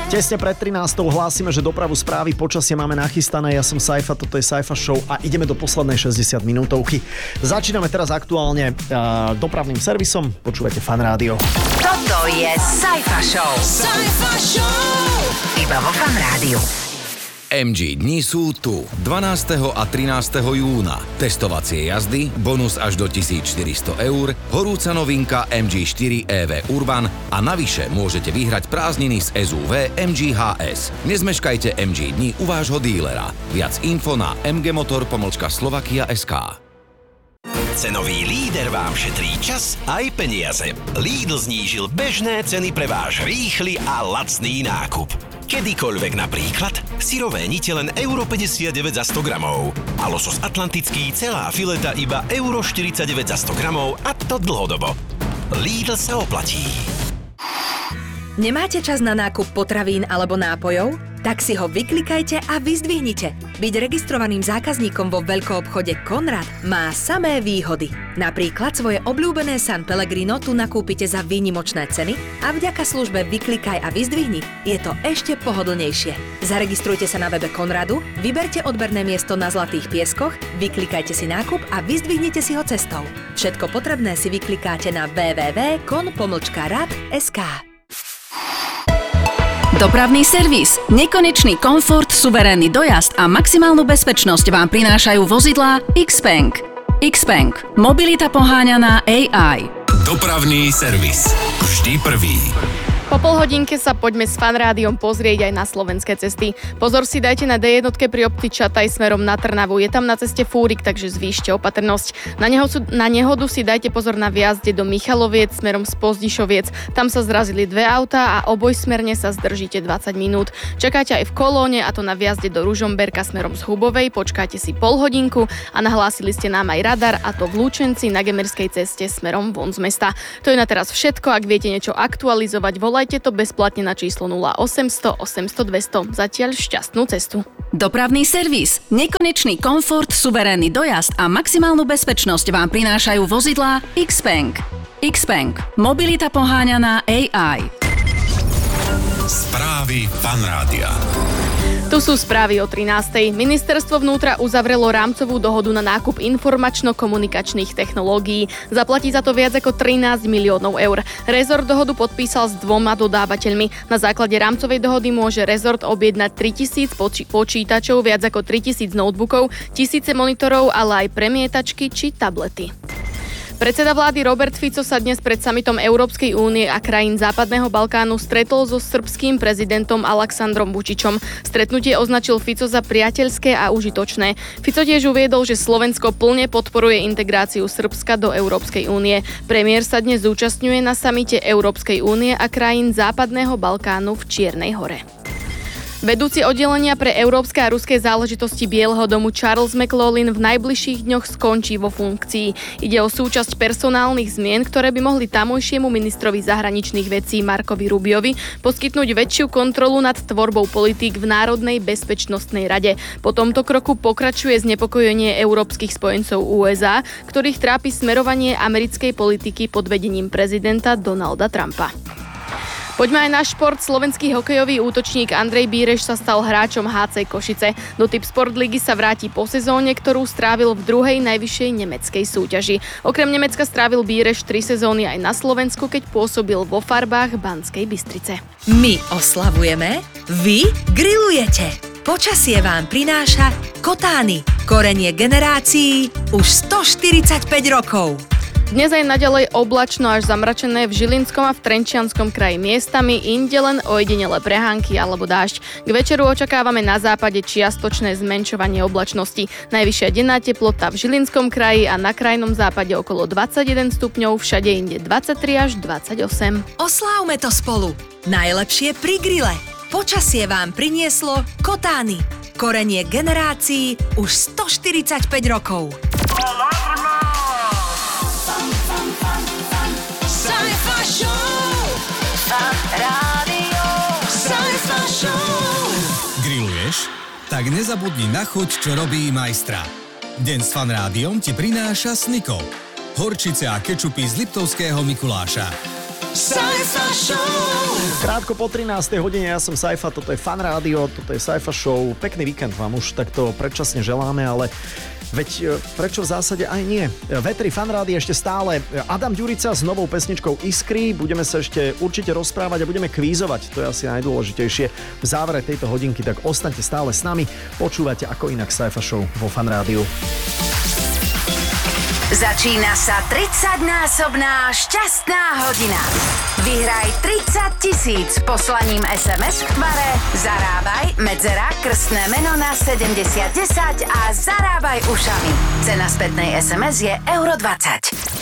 Tesne pred 13. hlásime, že dopravu správy počasie máme nachystané. Ja som Saifa, toto je Saifa Show a ideme do poslednej 60 minútovky. Začíname teraz aktuálne dopravným servisom. Počúvate Fan Rádio. Toto je Saifa Show. Saifa Show. Iba vo Fan Rádiu. MG dni sú tu. 12. a 13. júna. Testovacie jazdy, bonus až do 1400 €, horúca novinka MG4 EV Urban a navyše môžete vyhrať prázdniny z SUV MG HS. Nezmeškajte MG dni u vášho dílera. Viac info na mgmotor.slovakia.sk. Cenový líder vám šetrí čas aj peniaze. Lidl znížil bežné ceny pre váš rýchly a lacný nákup. Kedykoľvek napríklad syrové nite len €59 za 100 gramov a losos atlantický celá fileta iba €49 za 100 gramov a to dlhodobo. Lidl sa oplatí. Nemáte čas na nákup potravín alebo nápojov? Tak si ho vyklikajte a vyzdvihnite. Byť registrovaným zákazníkom vo veľkoobchode Konrad má samé výhody. Napríklad svoje obľúbené San Pellegrino tu nakúpite za výnimočné ceny a vďaka službe Vyklikaj a vyzdvihni je to ešte pohodlnejšie. Zaregistrujte sa na webe Konradu, vyberte odberné miesto na Zlatých pieskoch, vyklikajte si nákup a vyzdvihnite si ho cestou. Všetko potrebné si vyklikáte na www.kon-rad.sk. Dopravný servis, nekonečný komfort, suverénny dojazd a maximálnu bezpečnosť vám prinášajú vozidlá Xpeng. Xpeng. Mobilita poháňaná AI. Dopravný servis. Vždy prvý. Po polhodinke sa poďme s Fan Rádiom pozrieť aj na slovenské cesty. Pozor si dajte na D1 pri obci Čataj smerom na Trnavu. Je tam na ceste fúrik, takže zvýšte opatrnosť. Na nehodu si dajte pozor na viazde do Michaloviec smerom z Pozdišoviec. Tam sa zrazili dve autá a obojsmerne sa zdržíte 20 minút. Čakáte aj v Kolóne, a to na viazde do Ružomberka smerom z Hubovej. Počkáte si polhodinku a nahlásili ste nám aj radar, a to v Lučenci na Gemerskej ceste smerom von z mesta. To je na teraz všetko. Ak viete niečo aktualizovať, volajte to bezplatne na číslo 0800 800 200. Zatiaľ šťastnú cestu. Dopravný servis, nekonečný komfort, suverénny dojazd a maximálnu bezpečnosť vám prinášajú vozidlá Xpeng. Xpeng. Mobilita poháňaná AI. Správy Fan Rádia. Tu sú správy o 13. Ministerstvo vnútra uzavrelo rámcovú dohodu na nákup informačno-komunikačných technológií. Zaplatí za to viac ako 13 miliónov eur. Rezort dohodu podpísal s 2 dodávateľmi. Na základe rámcovej dohody môže rezort objednať 3000 počítačov, viac ako 3000 notebookov, 1000 monitorov, ale aj premietačky či tablety. Predseda vlády Robert Fico sa dnes pred samitom Európskej únie a krajín Západného Balkánu stretol so srbským prezidentom Aleksandrom Vučičom. Stretnutie označil Fico za priateľské a užitočné. Fico tiež uviedol, že Slovensko plne podporuje integráciu Srbska do Európskej únie. Premiér sa dnes zúčastňuje na samite Európskej únie a krajín Západného Balkánu v Čiernej Hore. Vedúci oddelenia pre európske a ruské záležitosti Bieleho domu Charles McLaughlin v najbližších dňoch skončí vo funkcii. Ide o súčasť personálnych zmien, ktoré by mohli tamojšiemu ministrovi zahraničných vecí Marcovi Rubiovi poskytnúť väčšiu kontrolu nad tvorbou politík v Národnej bezpečnostnej rade. Po tomto kroku pokračuje znepokojenie európskych spojencov USA, ktorých trápi smerovanie americkej politiky pod vedením prezidenta Donalda Trumpa. Poďme aj na šport. Slovenský hokejový útočník Andrej Bíreš sa stal hráčom HC Košice. Do Typ Sport ligy sa vráti po sezóne, ktorú strávil v druhej najvyššej nemeckej súťaži. Okrem Nemecka strávil Bíreš 3 sezóny aj na Slovensku, keď pôsobil vo farbách Banskej Bystrice. My oslavujeme, vy grillujete. Počasie vám prináša Kotány. Korenie generácií už 145 rokov. Dnes aj naďalej oblačno až zamračené v Žilinskom a v Trenčianskom kraji miestami, inde len ojedinelé prehánky alebo dážď. K večeru očakávame na západe čiastočné zmenšovanie oblačnosti. Najvyššia denná teplota v Žilinskom kraji a na krajnom západe okolo 21 stupňov, všade inde 23 až 28. Oslávme to spolu. Najlepšie pri grille. Počasie vám prinieslo Kotány. Korenie generácií už 145 rokov. Saifa Show. Fan Rádio. Saifa Show. Grilluješ? Tak nezabudni na chuť, čo robí majstra. Deň s Fan Rádiom ti prináša Snikov. Horčice a kečupy z Liptovského Mikuláša. Saifa Show. Krátko po 13. hodine, ja som Saifa, toto je Fan Rádio, toto je Saifa Show. Pekný víkend vám už takto predčasne želáme, ale veď prečo v zásade aj nie? Vetri Fan Rádia ešte stále. Adam Ďurica s novou pesničkou Iskry. Budeme sa ešte určite rozprávať a budeme kvízovať. To je asi najdôležitejšie v závere tejto hodinky, tak ostaňte stále s nami. Počúvate Ako inak Saifa Show vo Fan Rádiu. Začína sa 30-násobná šťastná hodina. Vyhraj 30 000 poslaním SMS v tvare Zarábaj, medzera, krstné meno na 7010 a zarábaj ušami. Cena spätnej SMS je €20.